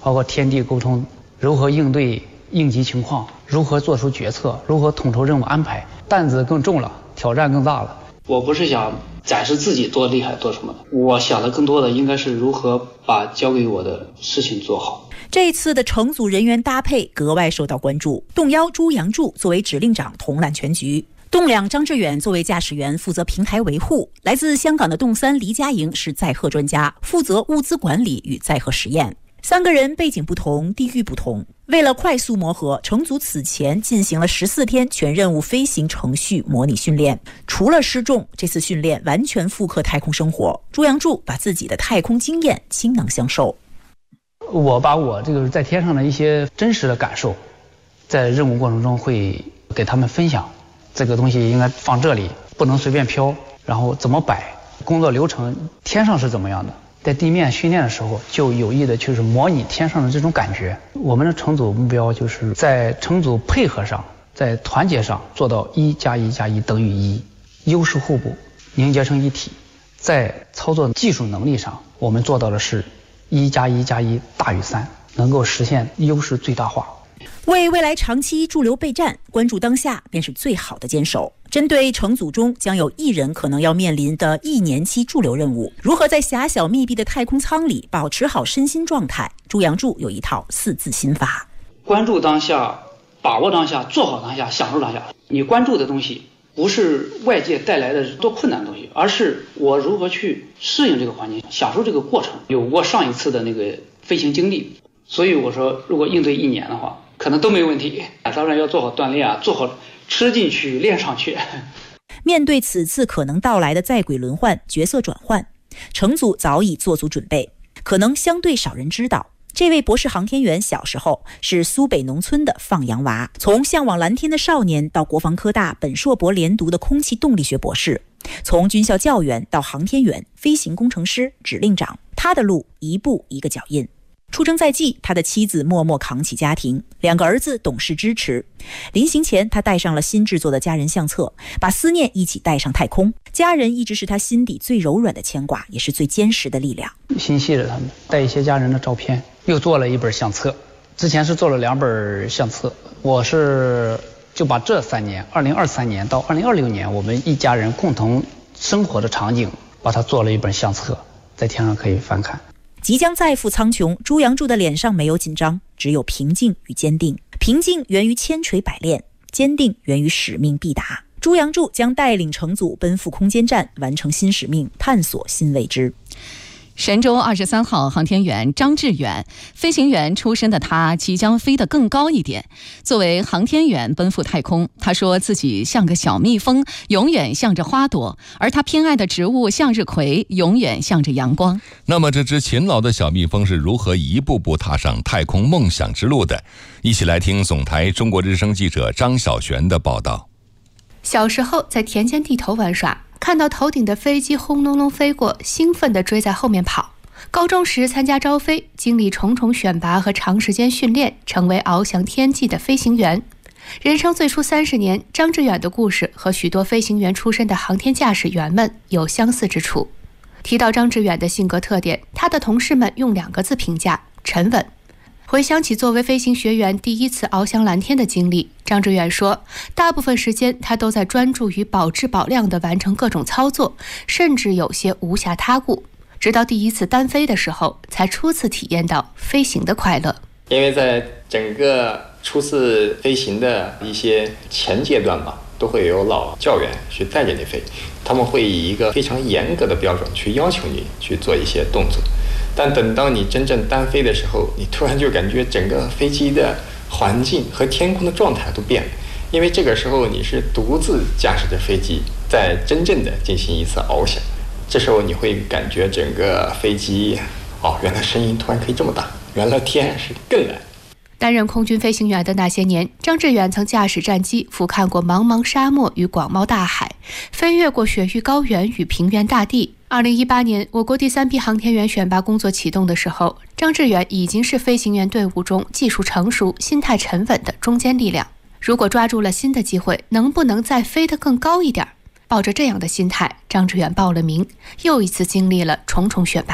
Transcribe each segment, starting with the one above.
包括天地沟通，如何应对应急情况，如何做出决策，如何统筹任务安排，担子更重了，挑战更大了。我不是想展示自己多厉害多什么的，我想的更多的应该是如何把交给我的事情做好。 这一次的乘组人员搭配格外受到关注，动幺朱阳柱作为指令长统揽全局，动2张志远作为驾驶员负责平台维护，来自香港的动3黎佳莹是载荷专家，负责物资管理与载荷实验。3个人背景不同，地域不同，为了快速磨合，乘组此前进行了14天全任务飞行程序模拟训练。除了失重，这次训练完全复刻太空生活。朱阳柱把自己的太空经验倾囊相授。 我把我这个在天上的一些真实的感受，在任务过程中会给他们分享。这个东西应该放这里，不能随便飘，然后怎么摆，工作流程天上是怎么样的。在地面训练的时候，就有意的就是模拟天上的这种感觉。我们的乘组目标就是在乘组配合上，在团结上做到1+1+1等于1，优势互补，凝结成一体。在操作技术能力上，我们做到的是1+1+1大于3，能够实现优势最大化。 为未来长期驻留备战，关注当下便是最好的坚守。针对乘组中将有1人可能要面临的1年期驻留任务，如何在狭小密闭的太空舱里保持好身心状态，朱阳柱有一套4字心法： 关注当下，把握当下，做好当下，享受当下。你关注的东西不是外界带来的多困难的东西，而是我如何去适应这个环境，享受这个过程。有过上一次的那个飞行经历，所以我说如果应对1年的话可能都没问题。当然要做好锻炼啊，做好吃进去练上去。 面对此次可能到来的在轨轮换、角色转换，乘组早已做足准备。可能相对少人知道，这位博士航天员小时候是苏北农村的放羊娃，从向往蓝天的少年到国防科大本硕博连读的空气动力学博士，从军校教员到航天员、飞行工程师、指令长，他的路一步一个脚印。出征在即，他的妻子默默扛起家庭，2个儿子懂事支持。临行前，他带上了新制作的家人相册，把思念一起带上太空。家人一直是他心底最柔软的牵挂，也是最坚实的力量。 心系着他们，带一些家人的照片，又做了一本相册。之前是做了2本相册，我是就把这3年，2023年到2026年我们一家人共同生活的场景，把它做了一本相册，在天上可以翻看。 即将再赴苍穹，朱阳柱的脸上没有紧张，只有平静与坚定。平静源于千锤百炼，坚定源于使命必达。朱阳柱将带领乘组奔赴空间站，完成新使命，探索新未知。 神舟23号航天员张志远，飞行员出身的他即将飞得更高一点。作为航天员奔赴太空，他说自己像个小蜜蜂，永远向着花朵，而他偏爱的植物向日葵永远向着阳光。 那么这只勤劳的小蜜蜂是如何一步步踏上太空梦想之路的？一起来听总台中国之声记者张小璇的报道。 小时候在田间地头玩耍，看到头顶的飞机轰隆隆飞过，兴奋地追在后面跑。高中时参加招飞，经历重重选拔和长时间训练，成为翱翔天际的飞行员。人生最初30年，张志远的故事和许多飞行员出身的航天驾驶员们有相似之处。提到张志远的性格特点，他的同事们用2个字评价：沉稳。回想起作为飞行学员第一次翱翔蓝天的经历，张志远说，大部分时间他都在专注于保质保量地完成各种操作，甚至有些无暇他顾。直到第一次单飞的时候，才初次体验到飞行的快乐。 因为在整个初次飞行的一些前阶段吧，都会有老教员去带着你飞，他们会以一个非常严格的标准去要求你去做一些动作。但等到你真正单飞的时候，你突然就感觉整个飞机的环境和天空的状态都变了，因为这个时候你是独自驾驶着飞机，在真正的进行一次翱翔。这时候你会感觉整个飞机，原来声音突然可以这么大，原来天是更蓝。 担任空军飞行员的那些年，张志远曾驾驶战机俯瞰过茫茫沙漠与广袤大海，飞越过雪域高原与平原大地。2018年，我国第3批航天员选拔工作启动的时候，张志远已经是飞行员队伍中技术成熟、心态沉稳的中坚力量。如果抓住了新的机会，能不能再飞得更高一点？抱着这样的心态，张志远报了名，又一次经历了重重选拔。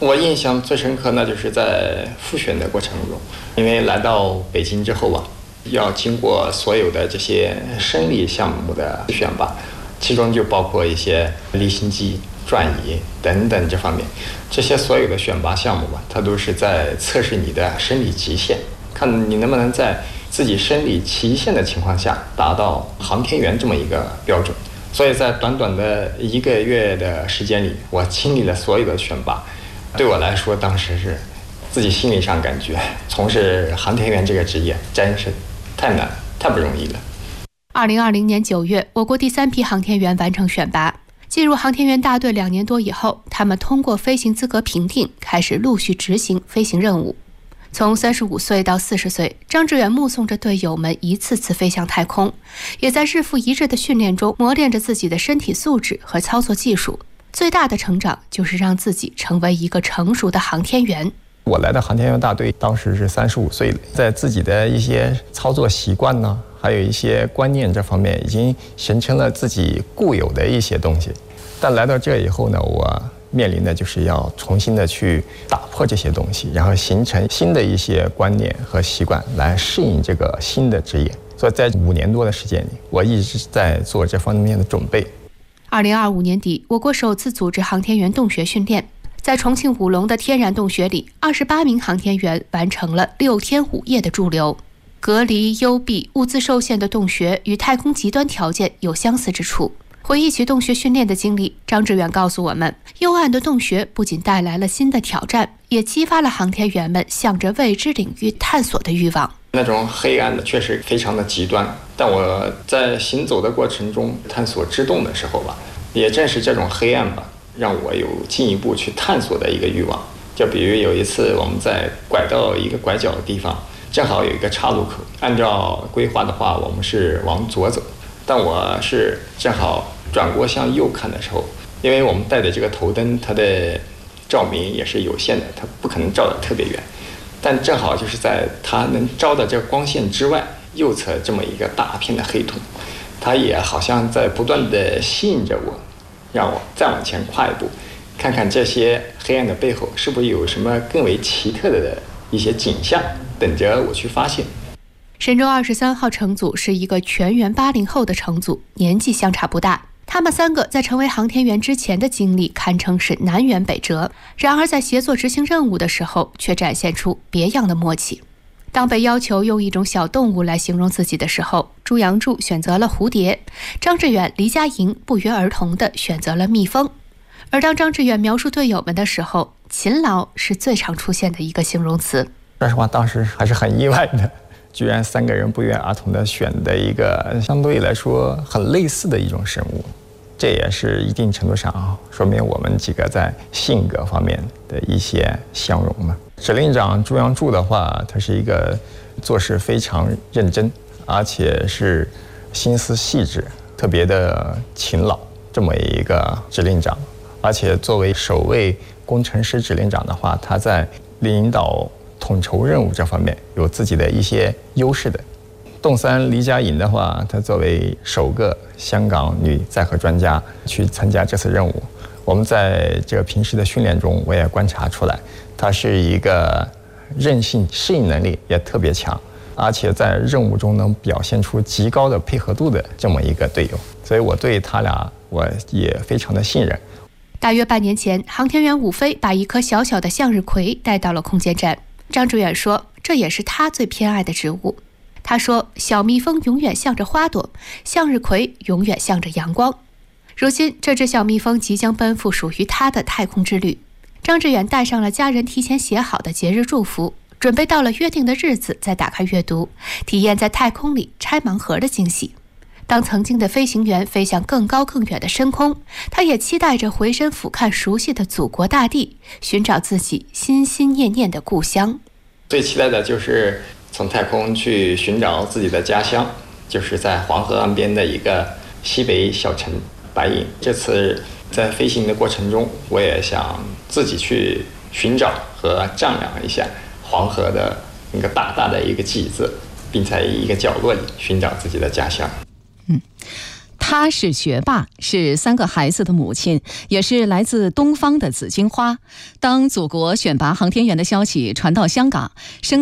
我印象最深刻，那就是在复选的过程中，因为来到北京之后啊，要经过所有的这些生理项目的选拔，其中就包括一些离心机、转移等等这方面，这些所有的选拔项目吧，它都是在测试你的生理极限，看你能不能在自己生理极限的情况下达到航天员这么一个标准。所以在短短的1个月的时间里，我经历了所有的选拔。对我来说，当时是自己心理上感觉从事航天员这个职业真是太难太不容易了。 2020年9月，我国第3批航天员完成选拔，进入航天员大队2年多以后，他们通过飞行资格评定，开始陆续执行飞行任务。从35岁到40岁，张志远目送着队友们一次次飞向太空，也在日复一日的训练中磨练着自己的身体素质和操作技术。最大的成长就是让自己成为一个成熟的航天员。 我来到航天员大队，当时是35岁了，在自己的一些操作习惯呢，还有一些观念这方面，已经形成了自己固有的一些东西。但来到这以后呢，我面临的就是要重新的去打破这些东西，然后形成新的一些观念和习惯，来适应这个新的职业。所以在5年多的时间里，我一直在做这方面的准备。 2025年底，我国首次组织航天员洞穴训练。在重庆武隆的天然洞穴里，28名航天员完成了6天5夜的驻留。隔离、幽闭、物资受限的洞穴与太空极端条件有相似之处。回忆起洞穴训练的经历，张志远告诉我们，幽暗的洞穴不仅带来了新的挑战，也激发了航天员们向着未知领域探索的欲望。 那种黑暗的确实非常的极端，但我在行走的过程中探索之洞的时候吧，也正是这种黑暗吧，让我有进一步去探索的一个欲望。就比如有一次我们在拐到一个拐角的地方，正好有一个岔路口，按照规划的话我们是往左走，但我是正好转过向右看的时候，因为我们带的这个头灯它的照明也是有限的，它不可能照得特别远，但正好就是在它能照的这个光线之外，右侧这么一个大片的黑洞，它也好像在不断的吸引着我，让我再往前跨一步，看看这些黑暗的背后是不是有什么更为奇特的一些景象等着我去发现。 神舟23号乘组是一个全员80后的乘组，年纪相差不大。他们3个在成为航天员之前的经历堪称是南辕北辙，然而在协作执行任务的时候，却展现出别样的默契。当被要求用一种小动物来形容自己的时候，朱杨柱选择了蝴蝶，张志远、黎佳莹不约而同地选择了蜜蜂。而当张志远描述队友们的时候，勤劳是最常出现的一个形容词。 说实话，当时还是很意外的，居然3个人不约而同的选的一个相对来说很类似的一种生物，这也是一定程度上说明我们几个在性格方面的一些相容嘛。指令长朱杨柱的话，他是一个做事非常认真，而且是心思细致，特别的勤劳这么一个指令长。而且作为首位工程师指令长的话，他在领导统筹任务这方面有自己的一些优势的。洞3黎佳莹的话，她作为首个香港女载荷专家去参加这次任务，我们在这个平时的训练中，我也观察出来，她是一个韧性、适应能力也特别强，而且在任务中能表现出极高的配合度的这么一个队友，所以我对他俩我也非常的信任。 大约半年前，航天员伍飞把一颗小小的向日葵带到了空间站。张志远说，这也是他最偏爱的植物。他说，小蜜蜂永远向着花朵，向日葵永远向着阳光。如今，这只小蜜蜂即将奔赴属于它的太空之旅。张志远带上了家人提前写好的节日祝福，准备到了约定的日子再打开阅读，体验在太空里拆盲盒的惊喜。当曾经的飞行员飞向更高更远的深空，他也期待着回身俯瞰熟悉的祖国大地，寻找自己心心念念的故乡。 最期待的就是从太空去寻找自己的家乡，就是在黄河岸边的一个西北小城白银。这次在飞行的过程中，我也想自己去寻找和丈量一下黄河的一个大大的一个记字，并在一个角落里寻找自己的家乡。 她是学霸，是3个孩子的母亲，也是来自东方的紫荆花。当祖国选拔航天员的消息传到香港，